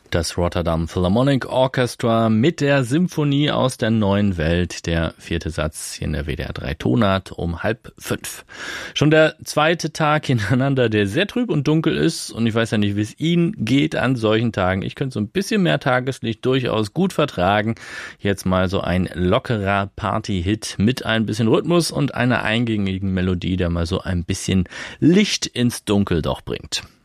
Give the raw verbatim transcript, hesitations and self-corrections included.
Das Rotterdam Philharmonic Orchestra mit der Symphonie aus der neuen Welt. Der vierte Satz hier in der W D R drei Tonart um halb fünf. Schon der zweite Tag hintereinander, der sehr trüb und dunkel ist. Und ich weiß ja nicht, wie es Ihnen geht an solchen Tagen. Ich könnte so ein bisschen mehr Tageslicht durchaus gut vertragen. Jetzt mal so ein lockerer Party-Hit mit ein bisschen Rhythmus und einer eingängigen Melodie, der mal so ein bisschen Licht ins Dunkel doch bringt.